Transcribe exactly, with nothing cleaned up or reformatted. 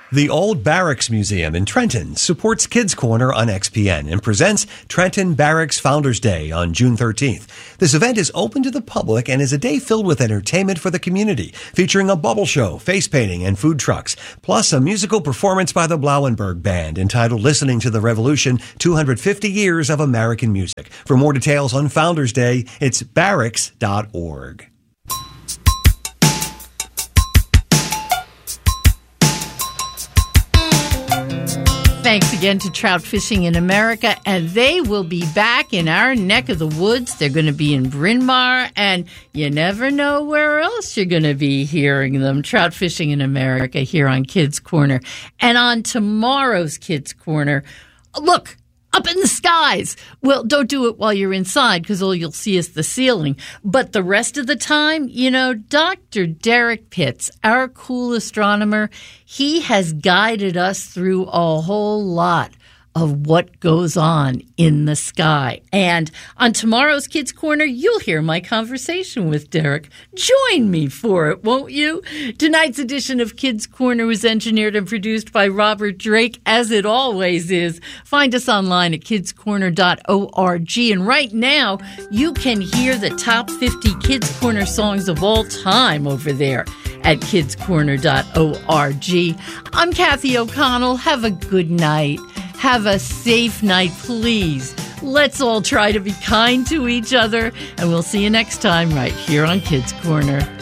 The Old Barracks Museum in Trenton supports Kids Corner on X P N and presents Trenton Barracks Founders Day on June thirteenth. This event is open to the public and is a day filled with entertainment for the community, featuring a bubble show, face painting, and food trucks, plus a musical performance by the Blauenberg Band entitled Listening to the Revolution, two hundred fifty Years of American Music. For more details on Founders Day, it's barracks dot org. Thanks again to Trout Fishing in America, and they will be back in our neck of the woods. They're going to be in Bryn Mawr, and you never know where else you're going to be hearing them. Trout Fishing in America here on Kids Corner. And on tomorrow's Kids Corner, look, up in the skies. Well, don't do it while you're inside because all you'll see is the ceiling. But the rest of the time, you know, Doctor Derek Pitts, our cool astronomer, he has guided us through a whole lot of what goes on in the sky. And on tomorrow's Kids Corner, you'll hear my conversation with Derek. Join me for it, won't you? Tonight's edition of Kids Corner was engineered and produced by Robert Drake, as it always is. Find us online at kids corner dot org. And right now, you can hear the top fifty Kids Corner songs of all time over there at kids corner dot org. I'm Kathy O'Connell. Have a good night. Have a safe night, please. Let's all try to be kind to each other, and we'll see you next time right here on Kids Corner.